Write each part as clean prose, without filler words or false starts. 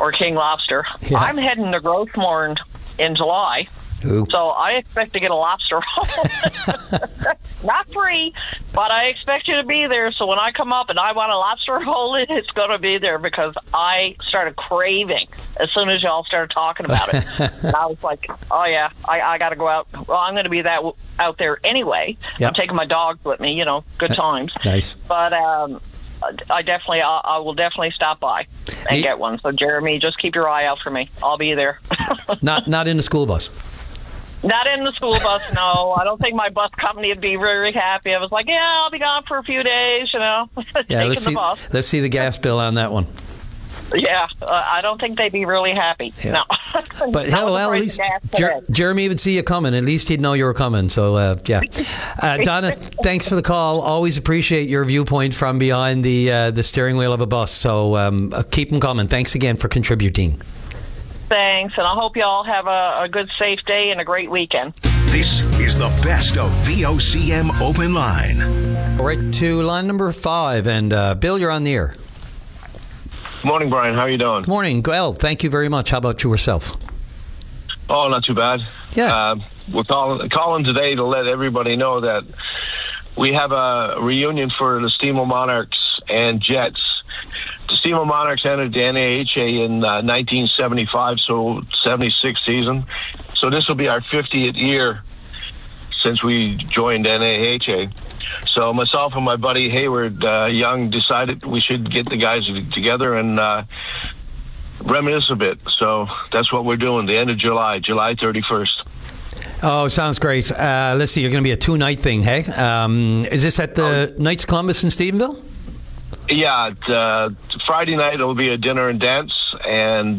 or king lobster. Yeah. I'm heading to Growthmore in July. Ooh. So I expect to get a lobster roll. Not free, but I expect you to be there. So when I come up and I want a lobster roll, it's going to be there because I started craving as soon as y'all started talking about it. And I was like, oh, yeah, I got to go out. Well, I'm going to be out there anyway. Yep. I'm taking my dogs with me, good times. Nice. But I will definitely stop by and get one. So, Jeremy, just keep your eye out for me. I'll be there. Not in the school bus. Not in the school bus, no. I don't think my bus company would be very happy. I was like, yeah, I'll be gone for a few days, Yeah, taking the bus. let's see the gas bill on that one. Yeah, I don't think they'd be really happy. Yeah. No. But hell, well, at least Jeremy would see you coming. At least he'd know you were coming. So, yeah. Donna, thanks for the call. Always appreciate your viewpoint from behind the steering wheel of a bus. So keep them coming. Thanks again for contributing. Thanks, and I hope you all have a good, safe day and a great weekend. This is the best of VOCM Open Line. All right, to line number 5. And Bill, you're on the air. Morning, Brian. How are you doing? Good morning. Well, thank you very much. How about yourself? Oh, not too bad. Yeah. We're calling today to let everybody know that we have a reunion for the Steamboat Monarchs and Jets. The Steamboat Monarchs entered the NAHA in 1975, so 76 season. So this will be our 50th year since we joined NAHA. So myself and my buddy Hayward Young decided we should get the guys together and reminisce a bit. So that's what we're doing, the end of July 31st. Oh, sounds great. Let's see, you're going to be a 2-night thing, hey? Is this at the Knights of Columbus in Stephenville? Yeah, Friday night it'll be a dinner and dance, and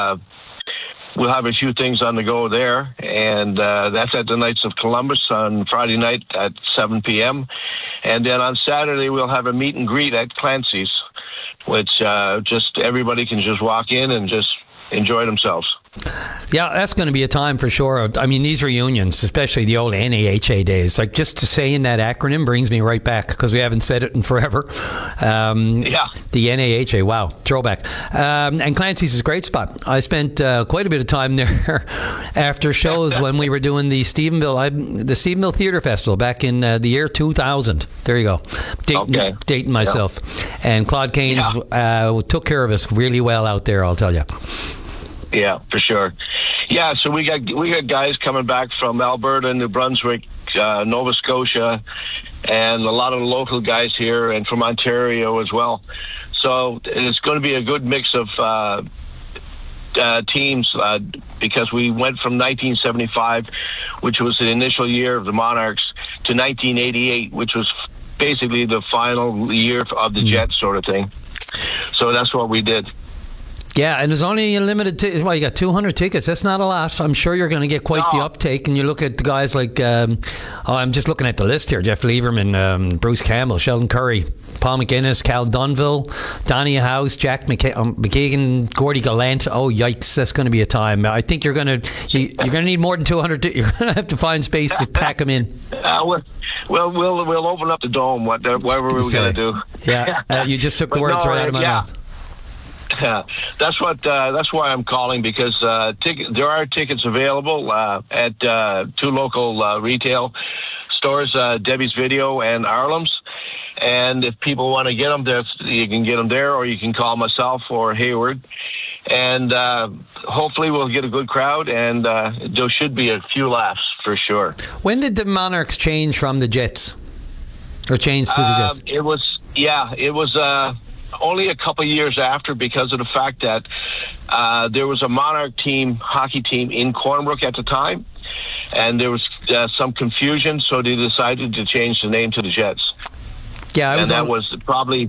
we'll have a few things on the go there, and that's at the Knights of Columbus on Friday night at 7 p.m. And then on Saturday we'll have a meet and greet at Clancy's, which just everybody can just walk in and just enjoy themselves. Yeah, that's going to be a time for sure. I mean, these reunions, especially the old NAHA days, like just to saying that acronym brings me right back because we haven't said it in forever. Yeah. The NAHA, wow, throwback. And Clancy's is a great spot. I spent quite a bit of time there after shows when we were doing the Stephenville Theatre Festival back in the year 2000. There you go. Dating myself. Yeah. And Claude Caines took care of us really well out there, I'll tell you. Yeah, for sure. Yeah, so we got guys coming back from Alberta, New Brunswick, Nova Scotia, and a lot of the local guys here, and from Ontario as well. So it's going to be a good mix of teams because we went from 1975, which was the initial year of the Monarchs, to 1988, which was basically the final year of the Jets sort of thing. So that's what we did. Yeah, and there's only a limited you got 200 tickets. That's not a lot. I'm sure you're going to get quite the uptake. And you look at the guys like, I'm just looking at the list here. Jeff Lieberman, Bruce Campbell, Sheldon Curry, Paul McGuinness, Cal Dunville, Donny House, Jack McKagan, Gordy Gallant. Oh, yikes, that's going to be a time. I think you're going to need more than 200. You're going to have to find space to pack them in. We'll open up the dome, whatever we're going to do. Yeah, you just took the words right out of my mouth. Yeah, that's why I'm calling, because there are tickets available at 2 local retail stores, Debbie's Video and Arlem's. And if people want to get them there, you can get them there, or you can call myself or Hayward. And hopefully we'll get a good crowd, and there should be a few laughs for sure. When did the Monarchs change from the Jets? Or change to the Jets? It was only a couple of years after, because of the fact that there was a Monarch hockey team in Cornbrook at the time, and there was some confusion, so they decided to change the name to the Jets. Yeah, that was probably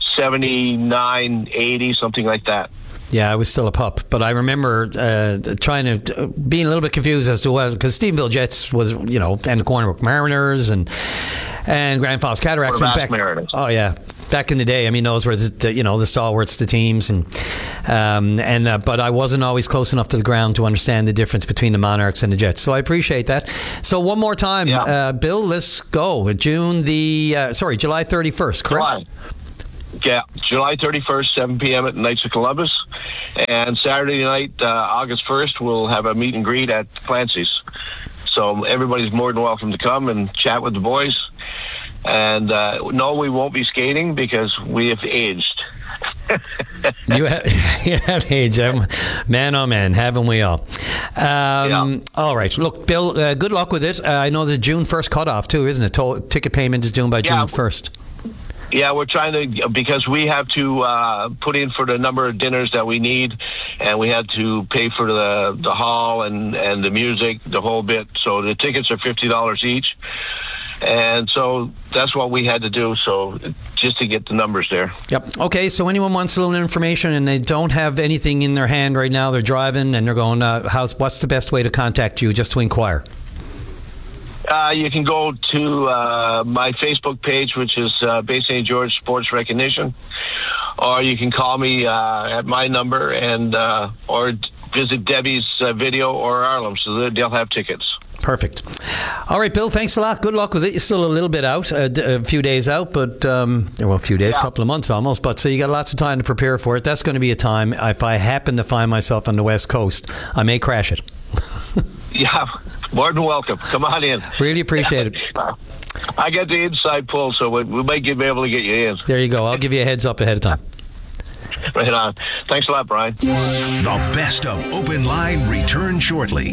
79, 80, something like that. Yeah, I was still a pup, but I remember trying to being a little bit confused as to what, because Stephenville Jets was, and the Cornbrook Mariners and Grand Falls Cataracts went back. Mariners. Oh yeah, back in the day. I mean, those were the stalwarts, the teams, but I wasn't always close enough to the ground to understand the difference between the Monarchs and the Jets. So I appreciate that. So one more time, Bill, let's go. July 31st, correct? Yeah, July 31st, 7 p.m. at Knights of Columbus. And Saturday night, August 1st, we'll have a meet and greet at Clancy's. So everybody's more than welcome to come and chat with the boys. And no, we won't be skating because we have aged. You have aged, man. Oh man, haven't we all? Yeah. All right, look, Bill. Good luck with it. I know the June 1st cutoff too, isn't it? Ticket payment is due by June 1st. Yeah, we're trying to, because we have to put in for the number of dinners that we need, and we had to pay for the hall and the music, the whole bit. So the tickets are $50 each. And so that's what we had to do, so just to get the numbers there. Yep. Okay, so anyone wants a little information and they don't have anything in their hand right now, they're driving and they're going, what's the best way to contact you just to inquire? You can go to my Facebook page, which is Bay St. George Sports Recognition, or you can call me at my number, and or visit Debbie's video or Arlem, so they'll have tickets. Perfect. All right, Bill, thanks a lot. Good luck with it. You're still a little bit out, a few days out, but, a few days, couple of months almost, but so you got lots of time to prepare for it. That's going to be a time, if I happen to find myself on the West Coast, I may crash it. Yeah, more than welcome. Come on in. Really appreciate it. I got the inside pull, so we might be able to get you in. There you go. I'll give you a heads up ahead of time. Right on. Thanks a lot, Brian. The best of Open Line return shortly.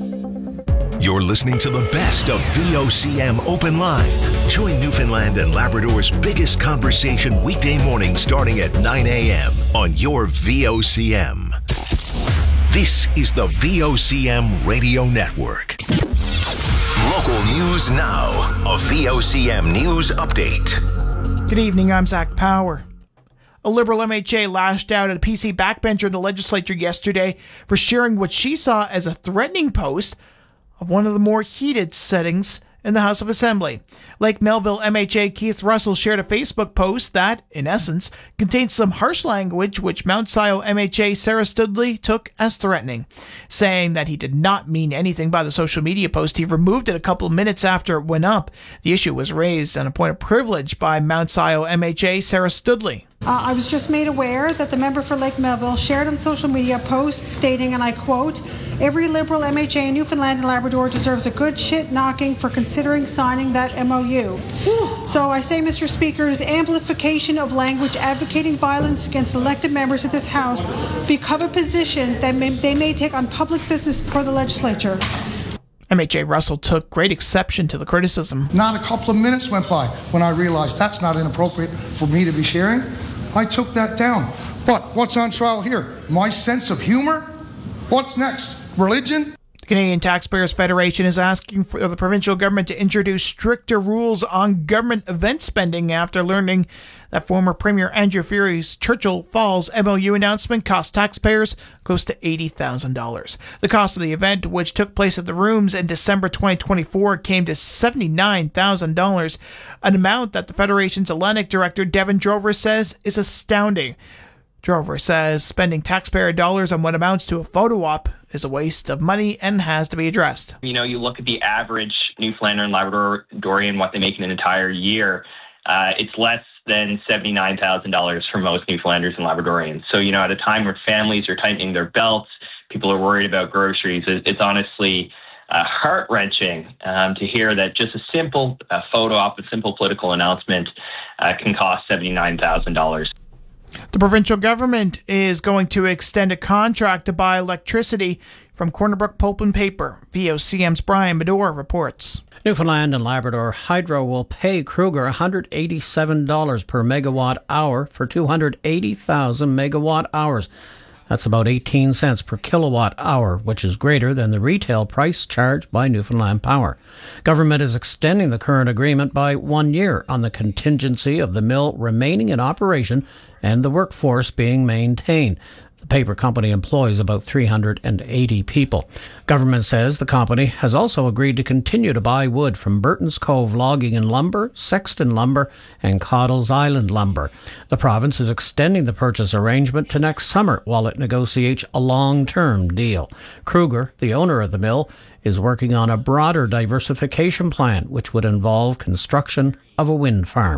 You're listening to the best of VOCM Open Line. Join Newfoundland and Labrador's biggest conversation weekday morning starting at 9 a.m. on your VOCM. This is the VOCM Radio Network. Local news now. A VOCM news update. Good evening, I'm Zach Power. A Liberal MHA lashed out at a PC backbencher in the legislature yesterday for sharing what she saw as a threatening post of one of the more heated settings in the House of Assembly. Lake Melville MHA Keith Russell shared a Facebook post that, in essence, contains some harsh language which Mount Sion MHA Sarah Studley took as threatening. Saying that he did not mean anything by the social media post, he removed it a couple of minutes after it went up. The issue was raised on a point of privilege by Mount Sion MHA Sarah Studley. I was just made aware that the member for Lake Melville shared on social media a post stating, and I quote, "Every Liberal MHA in Newfoundland and Labrador deserves a good shit knocking for considering signing that MOU. So I say, Mr. Speaker's amplification of language advocating violence against elected members of this House become a position that they may take on public business before the legislature." MHA Russell took great exception to the criticism. Not a couple of minutes went by when I realized that's not inappropriate for me to be sharing. I took that down. But what's on trial here? My sense of humor? What's next? Religion? The Canadian Taxpayers Federation is asking for the provincial government to introduce stricter rules on government event spending after learning that former Premier Andrew Furey's Churchill Falls MOU announcement cost taxpayers close to $80,000. The cost of the event, which took place at the Rooms in December 2024, came to $79,000, an amount that the Federation's Atlantic Director Devin Drover says is astounding. Drover says spending taxpayer dollars on what amounts to a photo op is a waste of money and has to be addressed. You know, you look at the average Newfoundlander and Labradorian, what they make in an entire year, it's less than $79,000 for most Newfoundlanders and Labradorians. So, you know, at a time where families are tightening their belts, people are worried about groceries, it's honestly heart-wrenching to hear that just a simple photo op, a simple political announcement can cost $79,000. The provincial government is going to extend a contract to buy electricity from Corner Brook Pulp and Paper. VOCM's Brian Medore reports. Newfoundland and Labrador Hydro will pay Kruger $187 per megawatt hour for 280,000 megawatt hours. That's about 18 cents per kilowatt hour, which is greater than the retail price charged by Newfoundland Power. Government is extending the current agreement by 1 year on the contingency of the mill remaining in operation and the workforce being maintained. The paper company employs about 380 people. Government says the company has also agreed to continue to buy wood from Burton's Cove Logging and Lumber, Sexton Lumber, and Coddles Island Lumber. The province is extending the purchase arrangement to next summer while it negotiates a long-term deal. Kruger, the owner of the mill, is working on a broader diversification plan which would involve construction of a wind farm.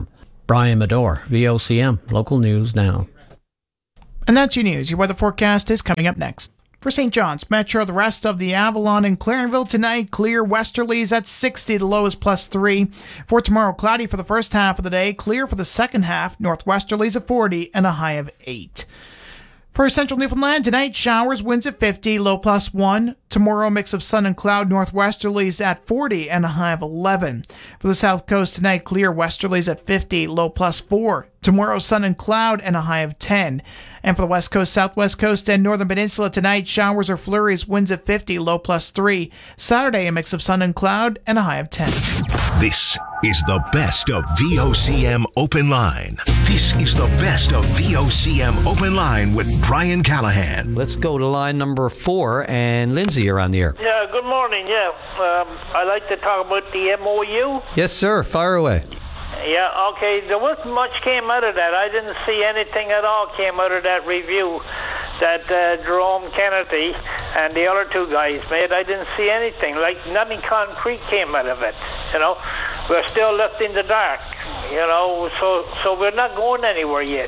Brian Medore, VOCM, local news now. And that's your news. Your weather forecast is coming up next. For St. John's Metro, the rest of the Avalon and Clarenville tonight, clear westerlies at 60, the low is +3. For tomorrow, cloudy for the first half of the day, clear for the second half, northwesterlies at 40 and a high of 8. For central Newfoundland, tonight, showers, winds at 50, low +1. Tomorrow, mix of sun and cloud, northwesterlies at 40 and a high of 11. For the south coast tonight, clear westerlies at 50, low +4. Tomorrow, sun and cloud and a high of 10. And for the west coast, southwest coast, and northern peninsula tonight, showers or flurries, winds at 50, low +3. Saturday, a mix of sun and cloud and a high of 10. This is the best of VOCM Open Line. This is the best of VOCM Open Line with Brian Callahan. Let's go to line number 4, and Lindsay, you're on the air. Yeah, good morning. Yeah, I'd like to talk about the MOU. Yes, sir. Fire away. Yeah, okay. There wasn't much came out of that. I didn't see anything at all came out of that review that Jerome Kennedy and the other two guys made. I didn't see anything. Like, nothing concrete came out of it, you know. We're still left in the dark, you know, so we're not going anywhere yet.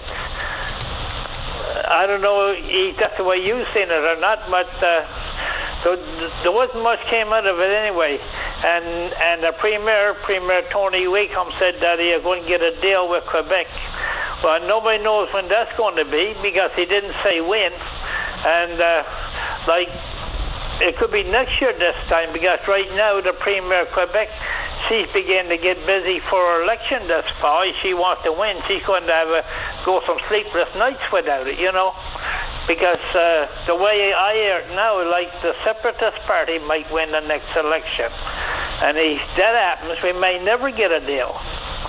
I don't know if that's the way you've seen it or not, but so there wasn't much came out of it anyway. And the Premier Tony Wakeham said that he was going to get a deal with Quebec. Well, nobody knows when that's going to be because he didn't say when. And like, it could be next year this time because right now the Premier of Quebec, she's beginning to get busy for her election this fall. She wants to win. She's going to go some sleepless nights without it, you know. Because the way I hear it now, like the Separatist Party might win the next election. And if that happens, we may never get a deal.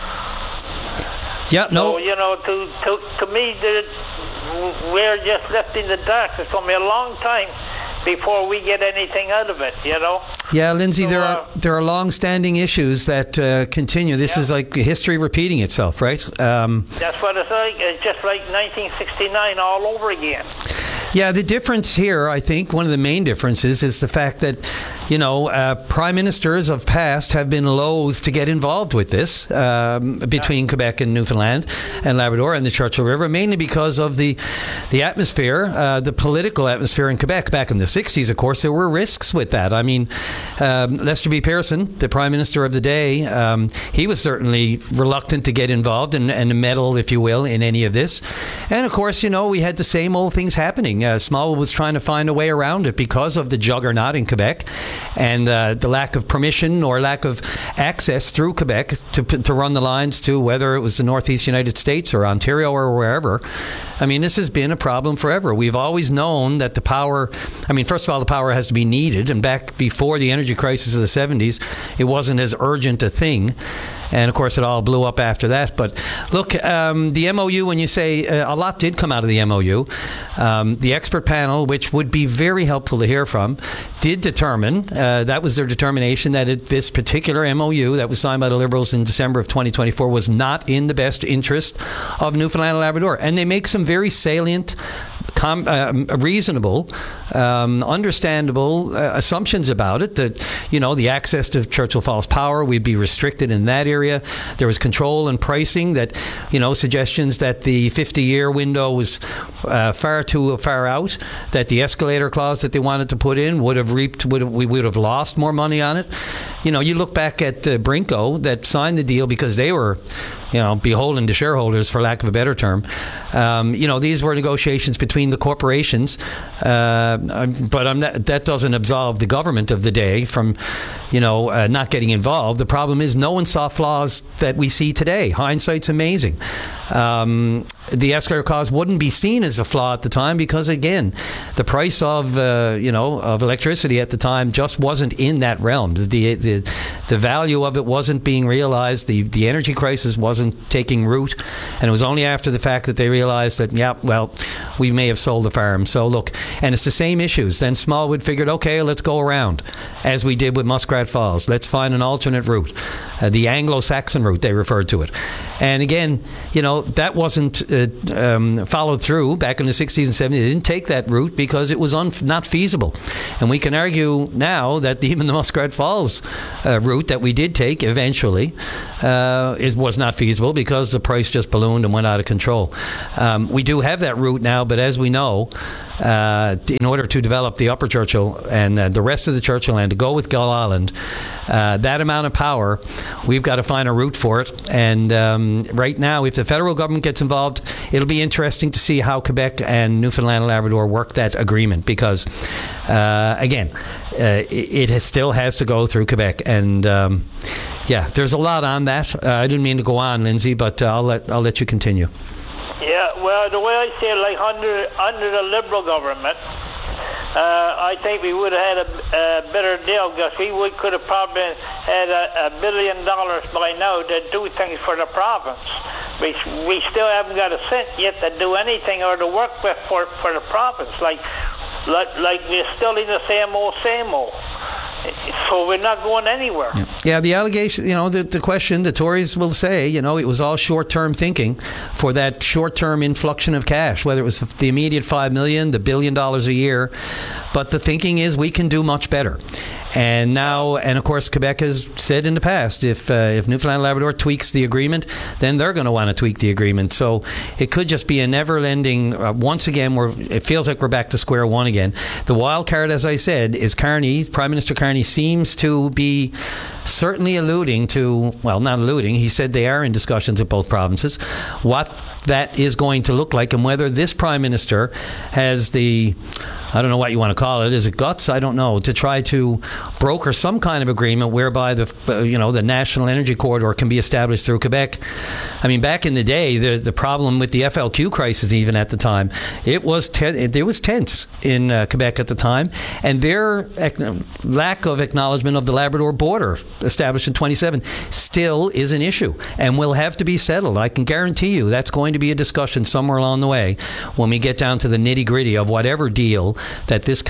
Yeah, no. So, you know, to me, we're just left in the dark. It's going to be a long time before we get anything out of it, you know. Yeah, Lindsay, so, there are long-standing issues that continue. This is like history repeating itself, right? That's what it's like. It's just like 1969 all over again. Yeah, the difference here, I think, one of the main differences is the fact that, you know, prime ministers of past have been loath to get involved with this between Quebec and Newfoundland and Labrador and the Churchill River, mainly because of the atmosphere, the political atmosphere in Quebec. Back in the 60s, of course, there were risks with that. I mean, Lester B. Pearson, the prime minister of the day, he was certainly reluctant to get involved and meddle, if you will, in any of this. And, of course, you know, we had the same old things happening. Smallwood was trying to find a way around it because of the juggernaut in Quebec and the lack of permission or lack of access through Quebec to run the lines to whether it was the Northeast United States or Ontario or wherever. I mean, this has been a problem forever. We've always known that the power, I mean, first of all, the power has to be needed. And back before the energy crisis of the 70s, it wasn't as urgent a thing. And, of course, it all blew up after that. But, look, the MOU, when you say a lot did come out of the MOU, the expert panel, which would be very helpful to hear from, did determine, that was their determination, that this particular MOU that was signed by the Liberals in December of 2024 was not in the best interest of Newfoundland and Labrador. And they make some very salient, reasonable, understandable assumptions about it, that, you know, the access to Churchill Falls Power would be restricted in that area. There was control and pricing that, you know, suggestions that the 50-year window was far too far out, that the escalator clause that they wanted to put in we would have lost more money on it. You know, you look back at Brinko that signed the deal because they were, you know, beholden to shareholders, for lack of a better term. You know, these were negotiations between the corporations, but that doesn't absolve the government of the day from, you know, not getting involved. The problem is no one saw flaws that we see today. Hindsight's amazing. The escalator clause wouldn't be seen as a flaw at the time because, again, the price of of electricity at the time just wasn't in that realm. The value of it wasn't being realized. The energy crisis wasn't taking root, and it was only after the fact that they realized that, yeah, well, we may have sold the farm. So look, and it's the same issues. Then Smallwood figured, okay, let's go around, as we did with Muskrat Falls. Let's find an alternate route, the Anglo-Saxon route, they referred to it. And again, you know, that wasn't followed through back in the 60s and 70s. They didn't take that route because it was not feasible. And we can argue now that even the Muskrat Falls route that we did take eventually was not feasible because the price just ballooned and went out of control. We do have that route now, but as we know, in order to develop the Upper Churchill and the rest of the Churchill Land to go with Gull Island, that amount of power, we've got to find a route for it. And right now, if the federal government gets involved, it'll be interesting to see how Quebec and Newfoundland and Labrador work that agreement, because again, it still has to go through Quebec. And yeah, there's a lot on that. I didn't mean to go on, Lindsay, but I'll let you continue. Yeah, well, the way I see it, like under the Liberal government, I think we would have had a better deal, because we could have probably had $1 billion by now to do things for the province. We still haven't got a cent yet to do anything or to work with for the province. Like we're still in the same old. So we're not going anywhere. Yeah, the allegation, the question, the Tories will say, it was all short-term thinking for that short-term influxion of cash, whether it was the immediate $5 million, the $1 billion a year. But the thinking is we can do much better. And now, and of course, Quebec has said in the past, if Newfoundland and Labrador tweaks the agreement, then they're going to want to tweak the agreement. So it could just be a never-ending, once again, it feels like we're back to square one again. The wild card, as I said, is Carney. Prime Minister Carney seems to be certainly alluding to, well, not alluding, he said they are in discussions with both provinces, what that is going to look like, and whether this Prime Minister has the, I don't know what you want to call it, is it guts? I don't know, to try to broker some kind of agreement whereby the National Energy Corridor can be established through Quebec. I mean, back in the day, the problem with the FLQ crisis, even at the time, it was tense in Quebec at the time, and their lack of acknowledgement of the Labrador border established in 27 still is an issue and will have to be settled. I can guarantee you that's going to be a discussion somewhere along the way when we get down to the nitty-gritty of whatever deal that this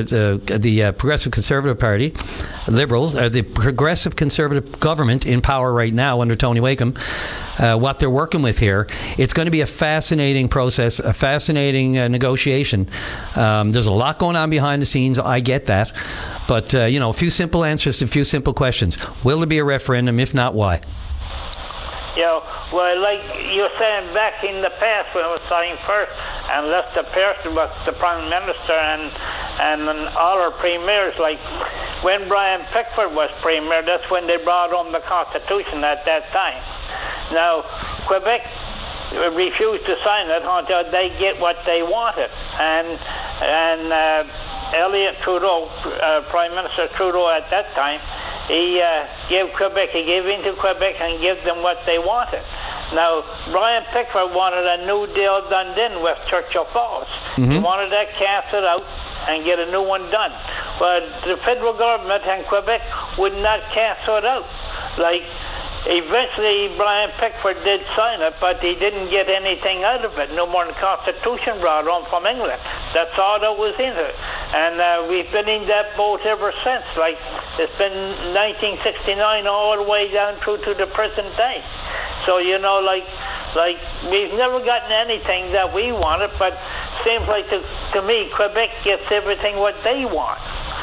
the Progressive Conservative Party, Liberals, the Progressive Conservative government in power right now under Tony Wakeham, what they're working with here. It's going to be a fascinating process, a fascinating negotiation. There's a lot going on behind the scenes. I get that. But, a few simple answers to a few simple questions. Will there be a referendum? If not, why? Yeah, well, like you're saying, back in the past when I was saying first, and Lester Pearson was the Prime Minister and all our premiers, like when Brian Pickford was Premier, that's when they brought on the Constitution at that time. Now, Quebec refused to sign it until they get what they wanted. And Elliott Trudeau, Prime Minister Trudeau at that time, he gave in to Quebec and gave them what they wanted. Now, Brian Pickford wanted a new deal done then with Churchill Falls. Mm-hmm. He wanted that casted out and get a new one done. But the federal government and Quebec would not cast it out. Eventually, Brian Pickford did sign it, but he didn't get anything out of it. No more than the Constitution brought on from England. That's all that was in it. And we've been in that boat ever since. It's been 1969 all the way down through to the present day. So, we've never gotten anything that we wanted, but seems like to me, Quebec gets everything what they want.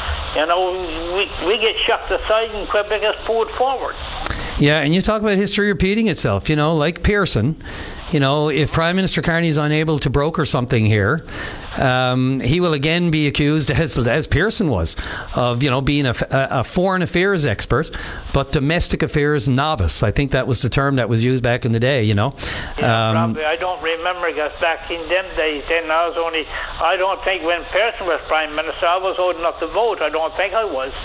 We get shoved aside and Quebec is pulled forward. Yeah, and you talk about history repeating itself, like Pearson. If Prime Minister Carney is unable to broker something here, he will again be accused, as Pearson was, of being a foreign affairs expert, but domestic affairs novice. I think that was the term that was used back in the day. Probably. I don't remember, because back in them days, then I don't think when Pearson was Prime Minister, I was old enough to vote. I don't think I was.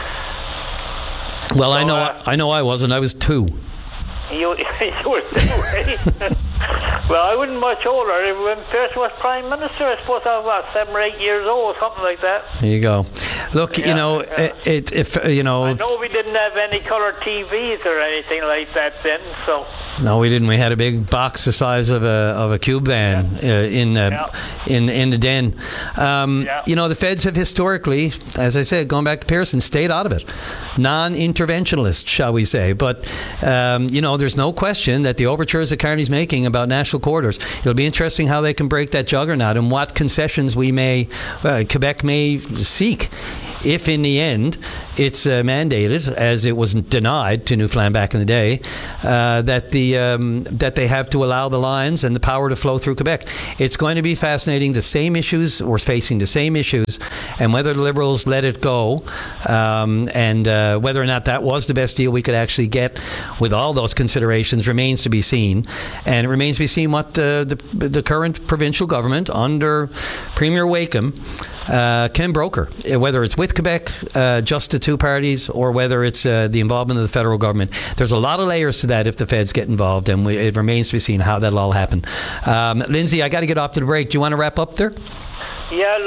Well, so, I know I wasn't. I was 2. You were 2, right? Well, I wasn't much older. When Pearson was Prime Minister, I suppose I was about 7 or 8 years old, something like that. There you go. Look, I know we didn't have any color TVs or anything like that then, so. No, we didn't. We had a big box the size of a cube van in the den. The feds have historically, as I said, going back to Pearson, stayed out of it. Non-interventionist, shall we say. But, there's no question that the overtures that Carney's making about national corridors, it'll be interesting how they can break that juggernaut and what concessions Quebec may seek if in the end it's mandated, as it was denied to Newfoundland back in the day, that they have to allow the lines and the power to flow through Quebec. It's going to be fascinating. The same issues, we're facing the same issues, and whether the Liberals let it go, and whether or not that was the best deal we could actually get with all those considerations remains to be seen. And it remains to be seen what the current provincial government under Premier Wakeham can broker, whether it's with Quebec, just the two parties, or whether it's the involvement of the federal government. There's a lot of layers to that if the feds get involved, and it remains to be seen how that'll all happen. Lindsay, I got to get off to the break. Do you want to wrap up there? Yeah,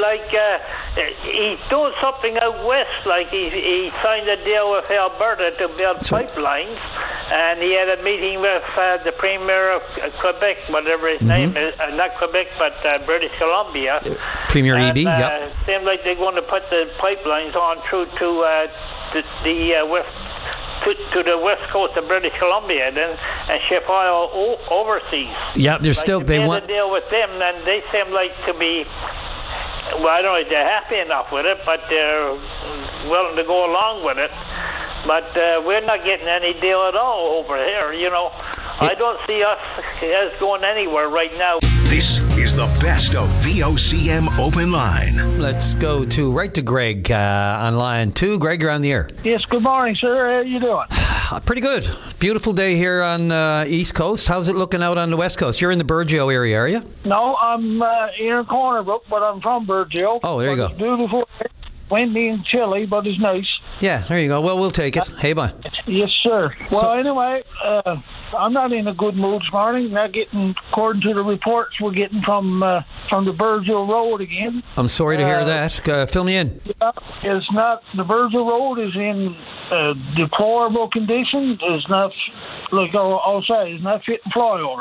he's doing something out west. Like he signed a deal with Alberta to build pipelines, and he had a meeting with the Premier of Quebec, whatever his name is, not Quebec, but British Columbia. Premier Eby, yep. Seems like they're going to put the pipelines on through to the west. To the west coast of British Columbia, and ship oil overseas. Yeah, there's still they want a deal with them, and they seem like to be. Well, I don't know if they're happy enough with it, but they're willing to go along with it. But we're not getting any deal at all over here. I don't see us as going anywhere right now. This is the best of VOCM Open Line. Let's go right to Greg on line 2. Greg, you're on the air. Yes, good morning, sir. How are you doing? Pretty good. Beautiful day here on the East Coast. How's it looking out on the West Coast? You're in the Burgeo area, are you? No, I'm here in Corner Brook, but I'm from Burgeo. Oh, there you go. It's beautiful. Windy and chilly, but it's nice. Yeah, there you go. Well, we'll take it. Hey, bye. Yes, sir. Well, anyway, I'm not in a good mood this morning. Not getting, according to the reports we're getting from the Burgeo Road again. I'm sorry to hear that. Fill me in. Yeah, it's not. The Burgeo Road is in deplorable condition. It's not, like I'll say, it's not fit and fly over.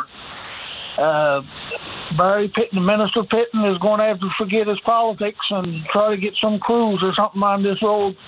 Barry Pitton, Minister Pitton, is going to have to forget his politics and try to get some crews or something on this road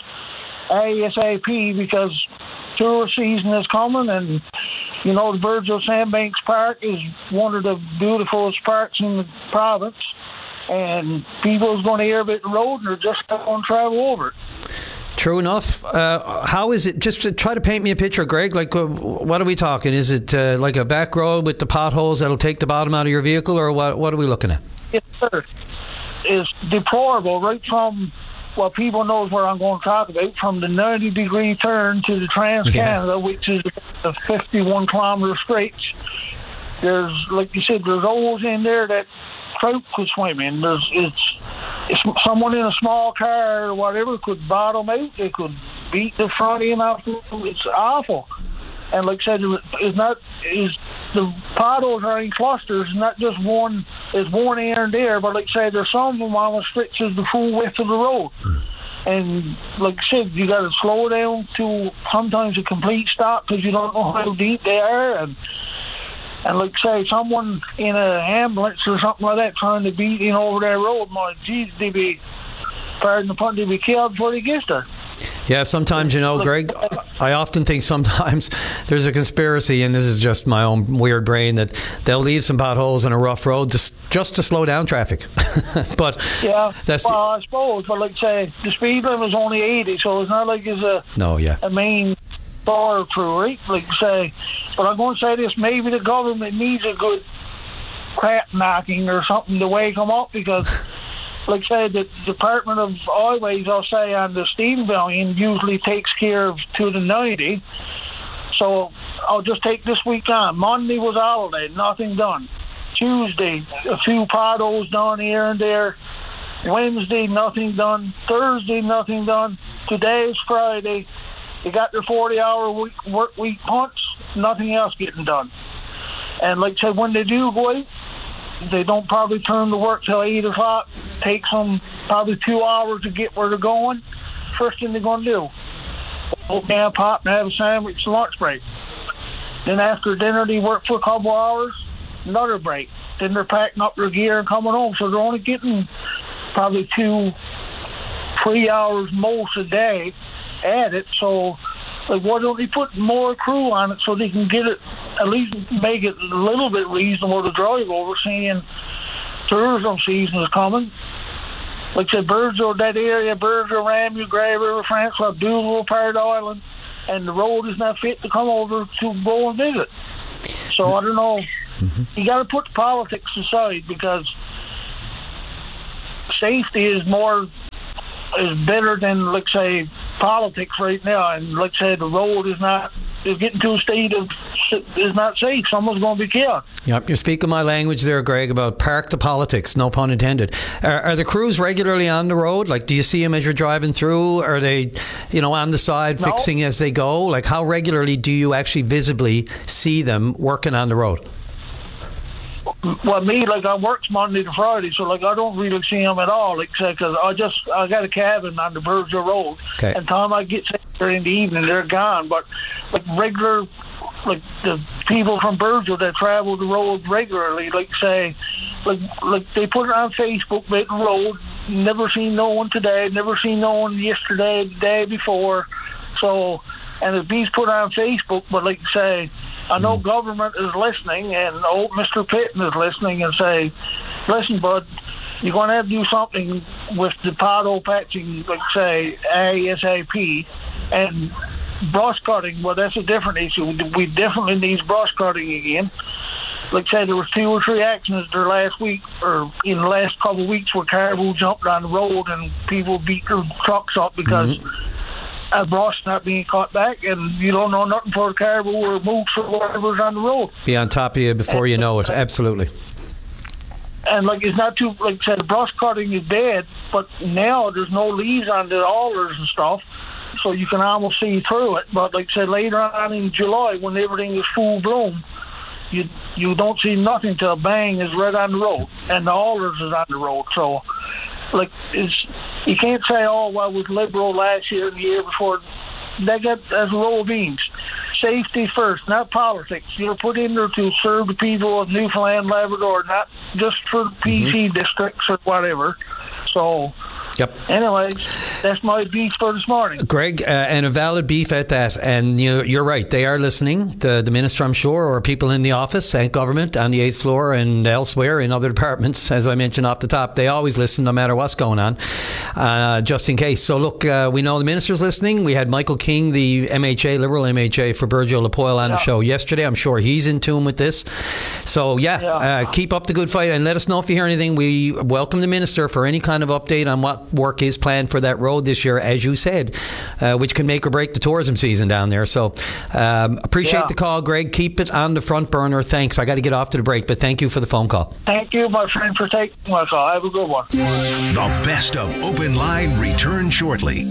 ASAP, because tourist season is coming, and the Burgeo Sandbanks Park is one of the beautifulest parks in the province, and people's going to hear about the road and they're just not going to travel over it. True enough. How is it? Just to try to paint me a picture, Greg. Like, what are we talking? Is it like a back road with the potholes that'll take the bottom out of your vehicle, or what are we looking at? Yes, sir. It's deplorable, right from what people knows where I'm going to talk about, from the 90-degree turn to the Trans-Canada, which is a 51-kilometer stretch. There's, like you said, there's holes in there that trout could swim in. It's someone in a small car or whatever could bottom out. They could beat the front end off. It's awful. And like I said, the potholes are in clusters, not just one. There's one here and there, but like I said, there's some of them on stretches the full width of the road. And like I said, you got to slow down to sometimes a complete stop because you don't know how deep they are. And like say, someone in an ambulance or something like that trying to beat in over that road, my geez, they'd be, pardon the pun, they'd be killed before they get there. Yeah, sometimes, Greg, I often think sometimes there's a conspiracy, and this is just my own weird brain, that they'll leave some potholes in a rough road just to slow down traffic. But yeah, I suppose, but like say, the speed limit is only 80, so it's not like it's a main bar through, right? Like say, but I'm going to say this: maybe the government needs a good crap knocking or something to wake them up, because. Like I said, the Department of Highways, I'll say, on the steam volume usually takes care of to the 90. So I'll just take this week on. Monday was holiday, nothing done. Tuesday, a few potholes done here and there. Wednesday, nothing done. Thursday, nothing done. Today is Friday. They got their 40-hour work week punts, nothing else getting done. And like I said, when they do go out, they don't probably turn to work till 8 o'clock. Takes them probably 2 hours to get where they're going. First thing they're going to do, open up, pop, and have a sandwich, lunch break. Then after dinner, they work for a couple hours, another break. Then they're packing up their gear and coming home. So they're only getting probably 2-3 hours most a day at it. So like, why don't they put more crew on it so they can get it, at least make it a little bit reasonable to drive over, seeing tourism season is coming. like I said, Burgeo, that area, Burgeo, Ramu, Grey River, France Club, Douville, Pirate Island, and the road is not fit to come over to go and visit. So I don't know. You got to put the politics aside, because safety is better than, let's say, politics right now. And let's say the road is getting to a state of is not safe. Someone's going to be killed. Yep, you're speaking my language there, Greg, about park the politics, no pun intended. Are the crews regularly on the road? Like, do you see them as you're driving through? Are they, on the side fixing as they go? Like, how regularly do you actually visibly see them working on the road? Well, me, I work Monday to Friday, so I don't really see them at all, because I got a cabin on the Burgeo Road, and time I get there in the evening, they're gone. But regular, the people from Burgeo that travel the road regularly, they put it on Facebook, Benton Road. Never seen no one today. Never seen no one yesterday, the day before. So, and if these put on Facebook, but I know government is listening, and old Mr. Pitton is listening, and say, listen, bud, you're going to have to do something with the pothole patching, ASAP, and brush cutting. Well, that's a different issue. We definitely need brush cutting again. There was 2 or 3 accidents there last week, or in the last couple of weeks, where caribou jumped on the road and people beat their trucks up because brush not being caught back, and you don't know nothing for the caribou or moose or whatever's on the road. Be on top of you before you know it. Absolutely. And it's not too, the brush cutting is dead, but now there's no leaves on the alders and stuff, so you can almost see through it. But later on in July, when everything is full bloom, you don't see nothing till bang is right on the road, and the alders is on the road. So you can't say, oh, well, it was Liberal last year and the year before. They got as a roll of beans. Safety first, not politics. You're put in there to serve the people of Newfoundland, Labrador, not just for the PC districts or whatever. So, anyways, that's my beef for this morning. Greg, and a valid beef at that. And you're right. They are listening. The minister, I'm sure, or people in the office and government on the 8th floor and elsewhere in other departments, as I mentioned off the top, they always listen no matter what's going on, just in case. So, look, we know the minister's listening. We had Michael King, the MHA, Liberal MHA for Burgeo Lapoil on the show yesterday. I'm sure he's in tune with this. So, keep up the good fight and let us know if you hear anything. We welcome the minister for any kind of update on what work is planned for that road this year, as you said, which can make or break the tourism season down there. So appreciate the call, Greg. Keep it on the front burner. Thanks. I got to get off to the break, but thank you for the phone call. Thank you, my friend, for taking my call. Have a good one. The best of Open Line return shortly.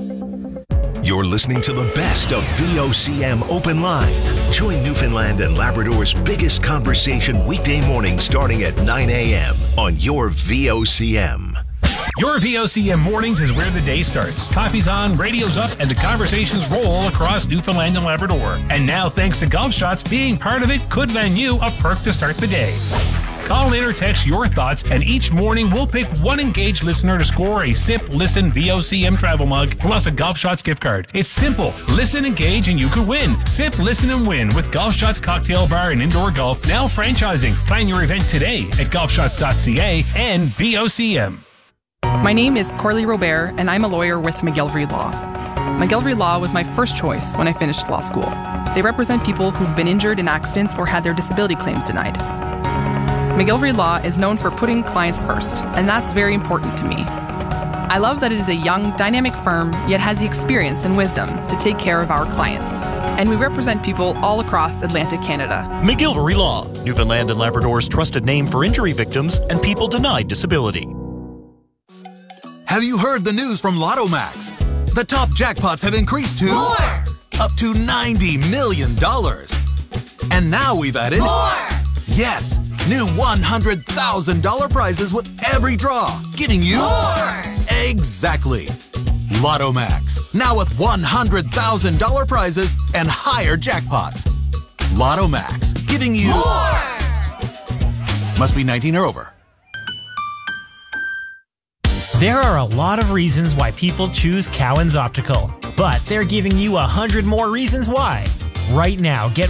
You're listening to the best of VOCM Open Line. Join Newfoundland and Labrador's biggest conversation weekday morning starting at 9 a.m. on your VOCM. Your VOCM mornings is where the day starts. Coffee's on, radio's up, and the conversations roll across Newfoundland and Labrador. And now, thanks to Golf Shots, being part of it could lend you a perk to start the day. Call in or text your thoughts, and each morning we'll pick one engaged listener to score a Sip Listen VOCM travel mug plus a Golf Shots gift card. It's simple. Listen, engage, and you could win. Sip, listen, and win with Golf Shots Cocktail Bar and Indoor Golf, now franchising. Plan your event today at golfshots.ca and VOCM. My name is Corley Robert, and I'm a lawyer with McGillivray Law. McGillivray Law was my first choice when I finished law school. They represent people who've been injured in accidents or had their disability claims denied. McGillivray Law is known for putting clients first, and that's very important to me. I love that it is a young, dynamic firm, yet has the experience and wisdom to take care of our clients. And we represent people all across Atlantic Canada. McGillivray Law, Newfoundland and Labrador's trusted name for injury victims and people denied disability. Have you heard the news from Lotto Max? The top jackpots have increased to more! Up to $90 million. And now we've added more! Yes, new $100,000 prizes with every draw, giving you more! Exactly. Lotto Max, now with $100,000 prizes and higher jackpots. Lotto Max, giving you more! Must be 19 or over. There are a lot of reasons why people choose Cowan's Optical, but they're giving you 100 more reasons why. Right now, get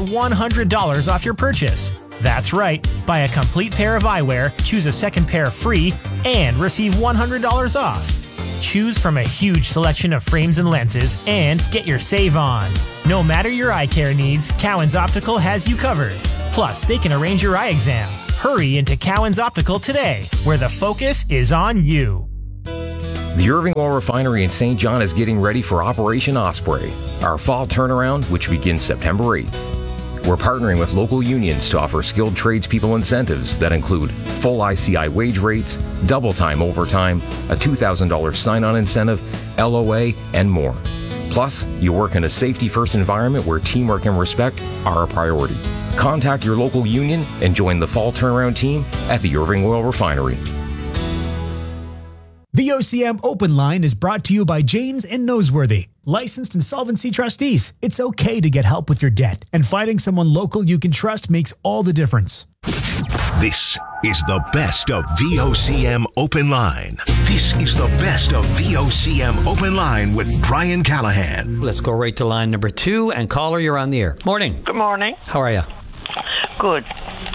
$100 off your purchase. That's right. Buy a complete pair of eyewear, choose a second pair free, and receive $100 off. Choose from a huge selection of frames and lenses and get your save on. No matter your eye care needs, Cowan's Optical has you covered. Plus, they can arrange your eye exam. Hurry into Cowan's Optical today, where the focus is on you. The Irving Oil Refinery in St. John is getting ready for Operation Osprey, our fall turnaround, which begins September 8th. We're partnering with local unions to offer skilled tradespeople incentives that include full ICI wage rates, double time overtime, a $2,000 sign-on incentive, LOA, and more. Plus, you work in a safety-first environment where teamwork and respect are a priority. Contact your local union and join the fall turnaround team at the Irving Oil Refinery. The OCM Open Line is brought to you by Janes and Noseworthy, licensed insolvency trustees. It's okay to get help with your debt, and finding someone local you can trust makes all the difference. This is the best of VOCM Open Line. This is the best of VOCM Open Line with Brian Callahan. Let's go right to line number 2. And caller, you're on the air. Morning. Good morning. How are you? Good.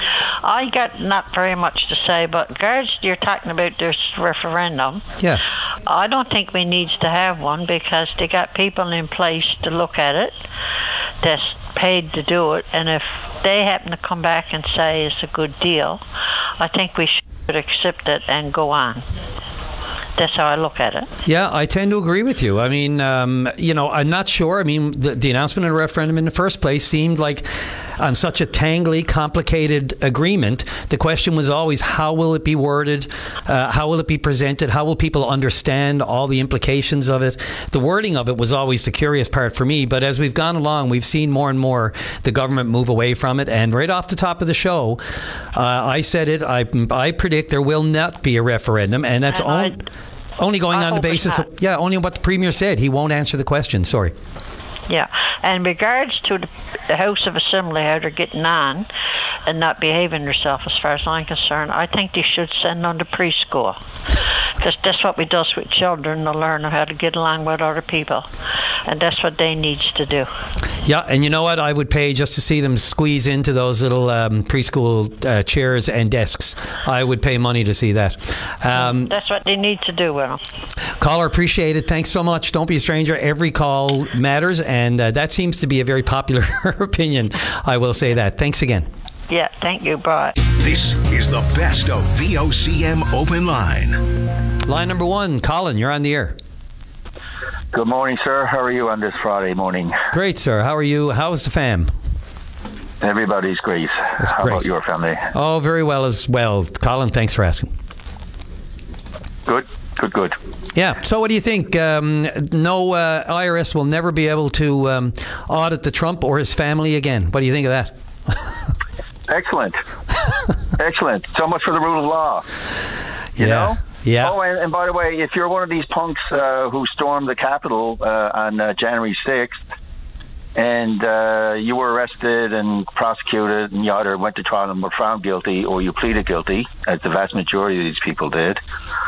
I got not very much to say, but regards you're talking about this referendum. Yeah. I don't think we need to have one because they got people in place to look at it that's paid to do it, and if they happen to come back and say it's a good deal, I think we should accept it and go on. That's how I look at it. Yeah, I tend to agree with you. I mean, I'm not sure. I mean, the announcement of the referendum in the first place seemed like on such a tangly, complicated agreement. The question was always, how will it be worded? How will it be presented? How will people understand all the implications of it? The wording of it was always the curious part for me. But as we've gone along, we've seen more and more the government move away from it. And right off the top of the show, I said it. I predict there will not be a referendum, and that's only going on the basis of only what the Premier said. He won't answer the question. Sorry. Yeah, and in regards to the House of Assembly, how they're getting on and not behaving themselves, as far as I'm concerned, I think they should send them to preschool. Because that's what we do with children, to learn how to get along with other people. And that's what they need to do. Yeah, and you know what? I would pay just to see them squeeze into those little preschool chairs and desks. I would pay money to see that. That's what they need to do with them. Caller, appreciate it. Thanks so much. Don't be a stranger. Every call matters, and that seems to be a very popular opinion. I will say that. Thanks again. Yeah, thank you. Bye. This is the best of VOCM Open Line. Line number 1, Colin, you're on the air. Good morning, sir. How are you on this Friday morning? Great, sir. How are you? How's the fam? Everybody's great. How about your family? Oh, very well as well. Colin, thanks for asking. Good. Yeah. So what do you think? IRS will never be able to audit the Trump or his family again. What do you think of that? Excellent. So much for the rule of law. You know? Yeah. Oh, and by the way, if you're one of these punks who stormed the Capitol on January 6th, and you were arrested and prosecuted, and you either went to trial and were found guilty, or you pleaded guilty, as the vast majority of these people did,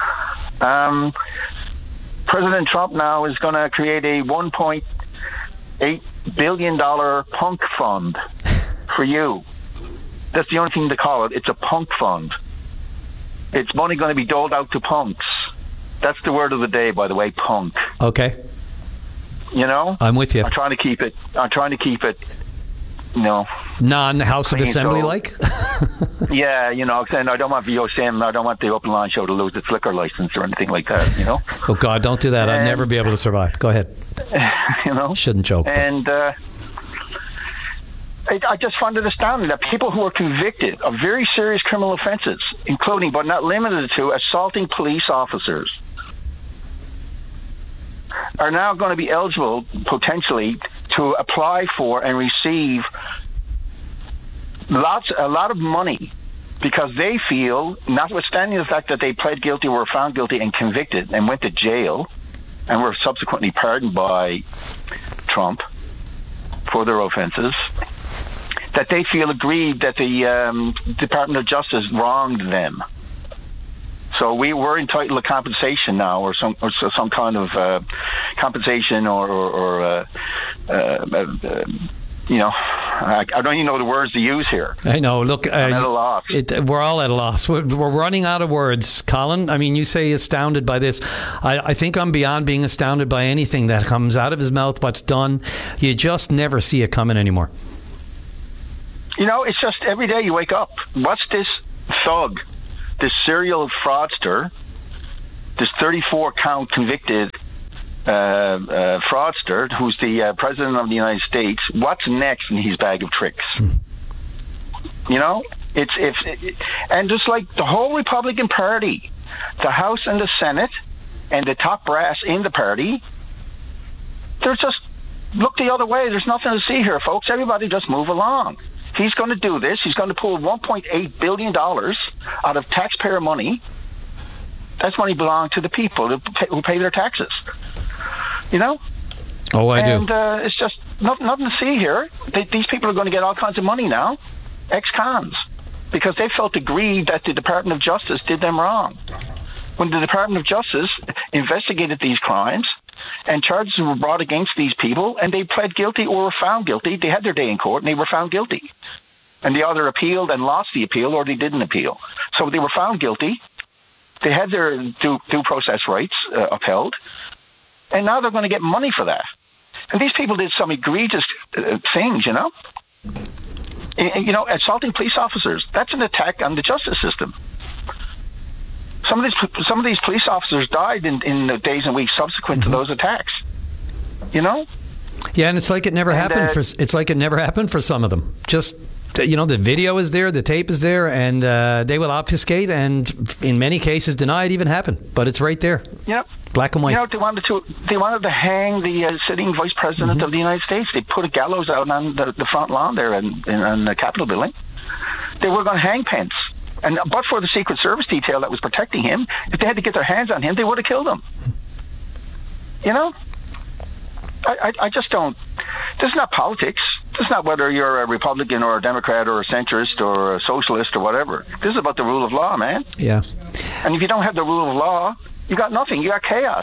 President Trump now is going to create a $1.8 billion punk fund for you. That's the only thing to call it. It's a punk fund. It's money going to be doled out to punks. That's the word of the day, by the way, punk. Okay. You know? I'm with you. I'm trying to keep it, you know. Non-House of Assembly like? Yeah, you know, saying I don't want VOCM, I don't want the Open Line show to lose its liquor license or anything like that, you know? Oh, God, don't do that. I'd never be able to survive. Go ahead. You know? Shouldn't joke. And I just find it astounding that people who are convicted of very serious criminal offenses, including but not limited to assaulting police officers, are now going to be eligible, potentially, to apply for and receive a lot of money because they feel, notwithstanding the fact that they pled guilty, were found guilty and convicted and went to jail and were subsequently pardoned by Trump for their offenses, that they feel aggrieved that the Department of Justice wronged them. So we were entitled to compensation now, or some kind of compensation, or you know, I don't even know the words to use here. I know. Look, I'm at a loss. We're all at a loss. We're running out of words, Colin. I mean, you say astounded by this. I think I'm beyond being astounded by anything that comes out of his mouth, what's done. You just never see it coming anymore. You know, it's just every day you wake up. What's this thug, this serial fraudster, this 34-count convicted fraudster who's the president of the United States? What's next in his bag of tricks? You know, and just like the whole Republican Party, the House and the Senate, and the top brass in the party, they're just look the other way. There's nothing to see here, folks. Everybody just move along. He's going to do this. He's going to pull $1.8 billion out of taxpayer money. That's money belonging to the people who pay their taxes. You know? Oh, I do. And it's just nothing to see here. These people are going to get all kinds of money now, ex-cons, because they felt aggrieved that the Department of Justice did them wrong. When the Department of Justice investigated these crimes and charges were brought against these people and they pled guilty or were found guilty, they had their day in court and they were found guilty. And they either appealed and lost the appeal or they didn't appeal. So they were found guilty. They had their due process rights upheld. And now they're going to get money for that. And these people did some egregious things, you know. You know, assaulting police officers, that's an attack on the justice system. Some of these police officers died in the days and weeks subsequent to those attacks. You know? Yeah, and it's like it never happened for some of them. Just, you know, the video is there, the tape is there, and they will obfuscate and in many cases deny it even happened. But it's right there. Yep. Black and white. You know, they wanted to hang the sitting vice president of the United States. They put a gallows out on the front lawn there in the Capitol building. They were going to hang Pence. But for the Secret Service detail that was protecting him, if they had to get their hands on him, they would have killed him. You know? I just don't. This is not politics. This is not whether you're a Republican or a Democrat or a centrist or a socialist or whatever. This is about the rule of law, man. Yeah. And if you don't have the rule of law, you got nothing. You got chaos.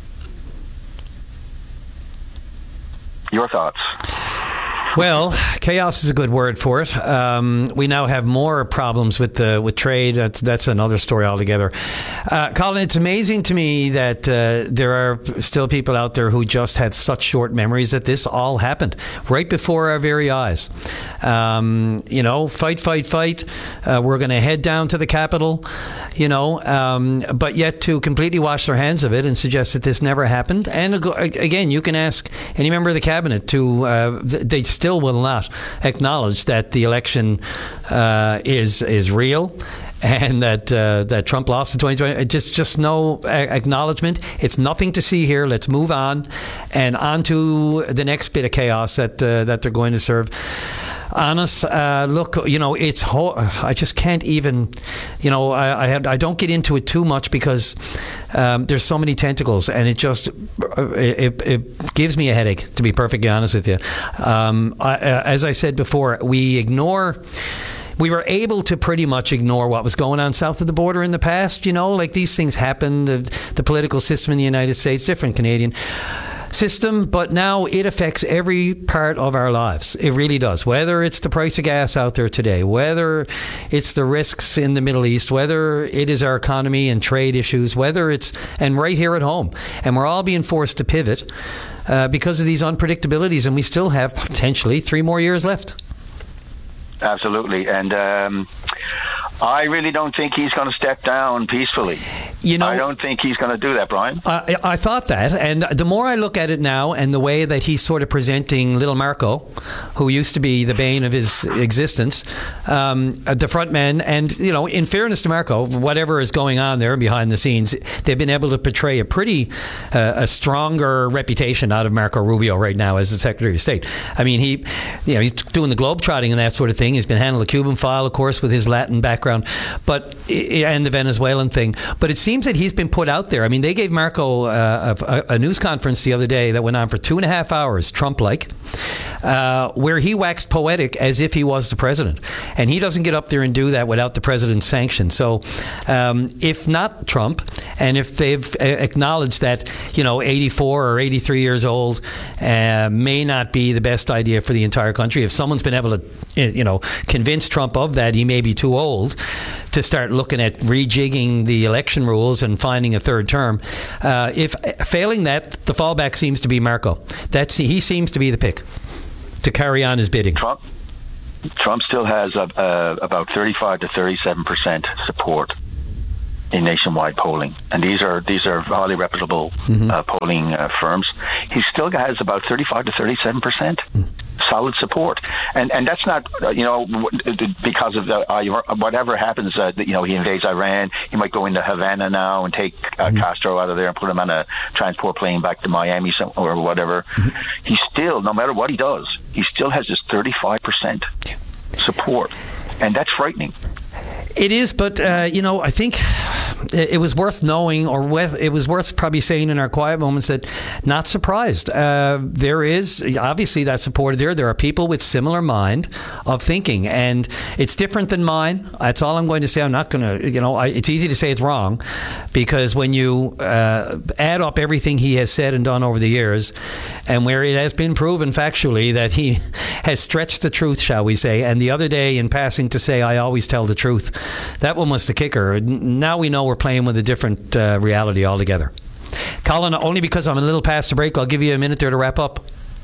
Your thoughts? Well, chaos is a good word for it. We now have more problems with trade. That's another story altogether. Colin, it's amazing to me that there are still people out there who just have such short memories that this all happened right before our very eyes. You know, fight. We're going to head down to the Capitol, you know, but yet to completely wash their hands of it and suggest that this never happened. And again, you can ask any member of the cabinet they still will not acknowledge that the election is real and that Trump lost in 2020. Just no acknowledgement. It's nothing to see here. Let's move on and on to the next bit of chaos that they're going to serve on us. Look, you know, I just can't even, you know, I don't get into it too much because there's so many tentacles and it gives me a headache, to be perfectly honest with you. As I said before, we were able to pretty much ignore what was going on south of the border in the past, you know, like these things happen. The political system in the United States, different Canadian system, but now it affects every part of our lives. It really does. Whether it's the price of gas out there today, whether it's the risks in the Middle East, whether it is our economy and trade issues, and right here at home. And we're all being forced to pivot because of these unpredictabilities, and we still have potentially 3 more years left. Absolutely. And I really don't think he's going to step down peacefully. You know, I don't think he's going to do that, Brian. I thought that, and the more I look at it now and the way that he's sort of presenting little Marco, who used to be the bane of his existence, the front man, and, you know, in fairness to Marco, whatever is going on there behind the scenes, they've been able to portray a stronger reputation out of Marco Rubio right now as the Secretary of State. I mean, he's doing the globetrotting and that sort of thing. He's been handling the Cuban file, of course, with his Latin background, and the Venezuelan thing. But it seems that he's been put out there. I mean, they gave Marco a news conference the other day that went on for 2.5 hours, Trump-like, where he waxed poetic as if he was the president. And he doesn't get up there and do that without the president's sanction. So if not Trump, and if they've acknowledged that, 84 or 83 years old may not be the best idea for the entire country, if someone's been able to, convince Trump of that, he may be too old to start looking at rejigging the election rules and finding a third term. If failing that, the fallback seems to be Marco. He seems to be the pick to carry on his bidding. Trump still has about 35 to 37% support in nationwide polling, and these are highly reputable polling firms. He still has about 35 to 37% solid support, and that's not because of whatever happens. He invades Iran. He might go into Havana now and take Castro out of there and put him on a transport plane back to Miami or whatever. He still, no matter what he does, he still has this 35% support, and that's frightening. It is, but, I think it was worth knowing, or it was worth probably saying in our quiet moments that not surprised. There is obviously that support there. There are people with similar mind of thinking, and it's different than mine. That's all I'm going to say. I'm not going to, it's easy to say it's wrong, because when you add up everything he has said and done over the years, and where it has been proven factually that he has stretched the truth, shall we say, and the other day in passing to say, I always tell the truth, that one was the kicker. Now we know we're playing with a different reality altogether. Colin, only because I'm a little past the break, I'll give you a minute there to wrap up.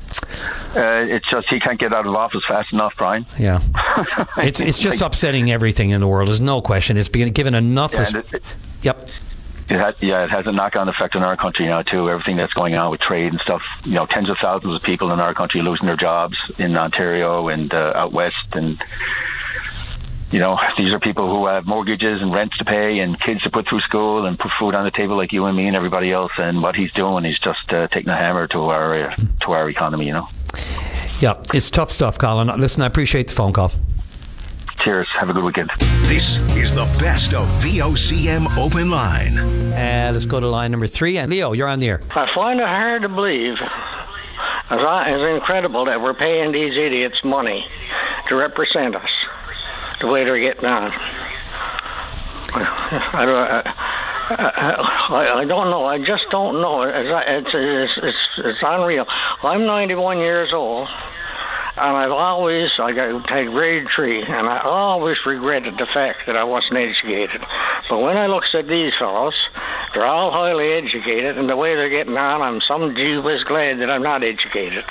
It's just he can't get out of office fast enough, Brian. Yeah. It's just upsetting everything in the world. There's no question. It's been given enough. Yep. It has a knock-on effect on our country now, too. Everything that's going on with trade and stuff. Tens of thousands of people in our country losing their jobs in Ontario and out west. And, these are people who have mortgages and rents to pay and kids to put through school and put food on the table like you and me and everybody else. And what he's doing is just taking a hammer to our economy, Yeah, it's tough stuff, Colin. Listen, I appreciate the phone call. Cheers. Have a good weekend. This is the best of VOCM Open Line. Let's go to line number 3. And Leo, you're on the air. I find it hard to believe. It's incredible that we're paying these idiots money to represent us the way they're getting on. I don't know. I just don't know. It's unreal. I'm 91 years old. And I got grade 3, and I always regretted the fact that I wasn't educated. But when I looks at these fellows, they're all highly educated, and the way they're getting on, I'm some gee whiz glad that I'm not educated.